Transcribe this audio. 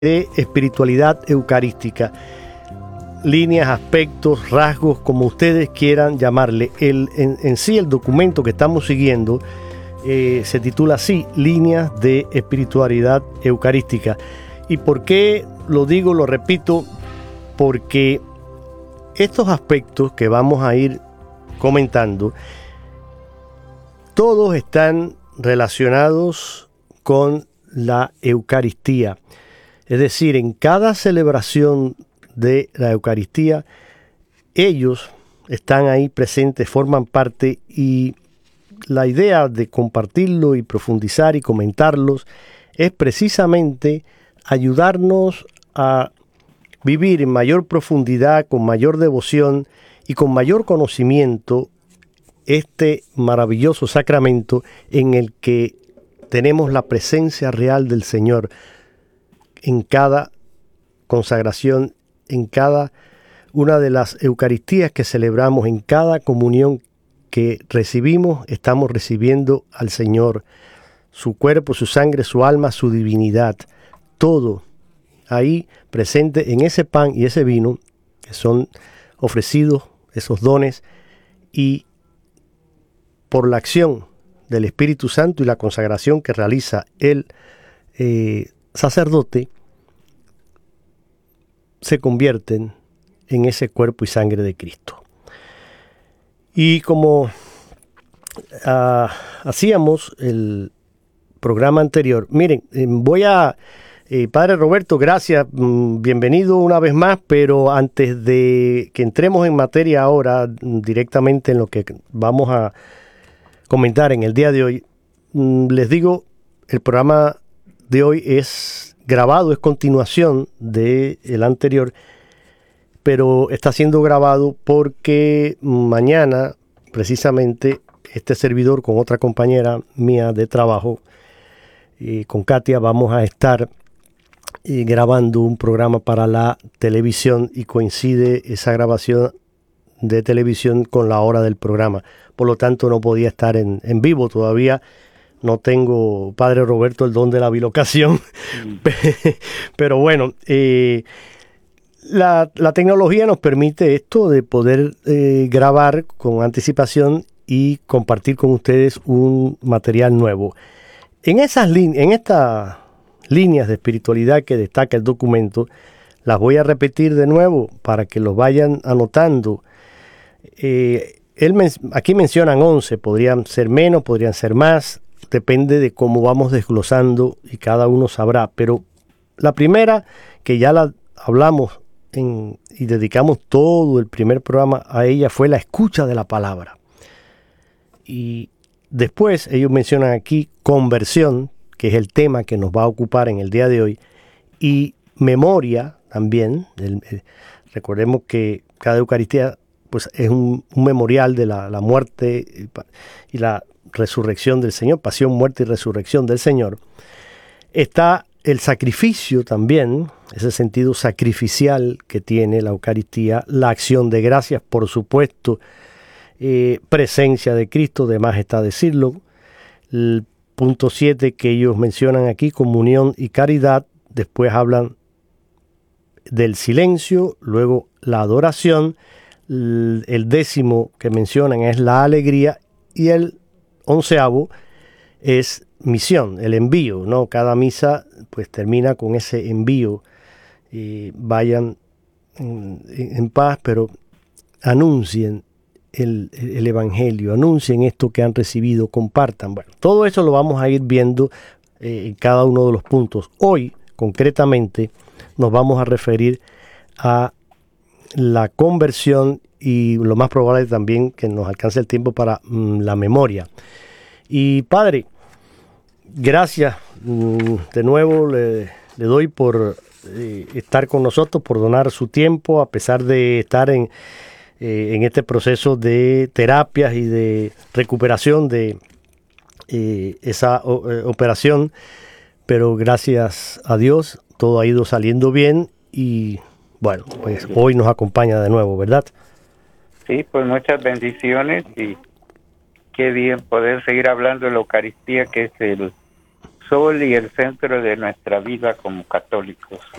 de espiritualidad eucarística. Líneas, aspectos, rasgos, como ustedes quieran llamarle. En sí el documento que estamos siguiendo se titula así, Líneas de espiritualidad eucarística. ¿Y por qué lo digo, lo repito? Porque estos aspectos que vamos a ir comentando, todos están relacionados con la Eucaristía. Es decir, en cada celebración de la Eucaristía, ellos están ahí presentes, forman parte, y la idea de compartirlo y profundizar y comentarlos es precisamente ayudarnos a vivir en mayor profundidad, con mayor devoción y con mayor conocimiento este maravilloso sacramento en el que tenemos la presencia real del Señor en cada consagración, en cada una de las Eucaristías que celebramos, en cada comunión que recibimos, estamos recibiendo al Señor, su cuerpo, su sangre, su alma, su divinidad, todo ahí presente en ese pan y ese vino que son ofrecidos, esos dones, y por la acción del Espíritu Santo y la consagración que realiza el sacerdote, se convierten en ese cuerpo y sangre de Cristo. Y como hacíamos el programa anterior, miren, voy a... Padre Roberto, gracias, bienvenido una vez más, pero antes de que entremos en materia ahora, directamente en lo que vamos a comentar en el día de hoy, les digo, el programa de hoy es grabado, es continuación del anterior, pero está siendo grabado porque mañana, precisamente, este servidor con otra compañera mía de trabajo, con Katia, vamos a estar grabando un programa para la televisión y coincide esa grabación de televisión con la hora del programa. Por lo tanto, no podía estar en vivo todavía. No tengo, Padre Roberto, el don de la bilocación. Pero bueno, la tecnología nos permite esto de poder grabar con anticipación y compartir con ustedes un material nuevo. En estas líneas de espiritualidad que destaca el documento, las voy a repetir de nuevo para que los vayan anotando. Aquí mencionan 11, podrían ser menos, podrían ser más, depende de cómo vamos desglosando y cada uno sabrá. Pero la primera, que ya la hablamos y dedicamos todo el primer programa a ella, fue la escucha de la palabra. Y después ellos mencionan aquí conversión, que es el tema que nos va a ocupar en el día de hoy, y memoria también. Recordemos que cada Eucaristía pues, es un memorial de la muerte y la resurrección del Señor, pasión, muerte y resurrección del Señor. Está el sacrificio también, ese sentido sacrificial que tiene la Eucaristía, la acción de gracias, por supuesto, presencia de Cristo, de más está decirlo. El punto 7 que ellos mencionan aquí, comunión y caridad. Después hablan del silencio, luego la adoración. El 10º que mencionan es la alegría, y el 11º es misión, el envío, ¿no? Cada misa pues termina con ese envío. Vayan en paz, pero anuncien el Evangelio, anuncien esto que han recibido, compartan. Bueno, todo eso lo vamos a ir viendo en cada uno de los puntos. Hoy, concretamente, nos vamos a referir a la conversión y lo más probable también que nos alcance el tiempo para la memoria. Y Padre, gracias de nuevo le doy por estar con nosotros, por donar su tiempo, a pesar de estar en este proceso de terapias y de recuperación de esa operación, pero gracias a Dios todo ha ido saliendo bien y bueno, pues hoy nos acompaña de nuevo, ¿verdad? Sí, pues muchas bendiciones y qué bien poder seguir hablando de la Eucaristía, que es el sol y el centro de nuestra vida como católicos.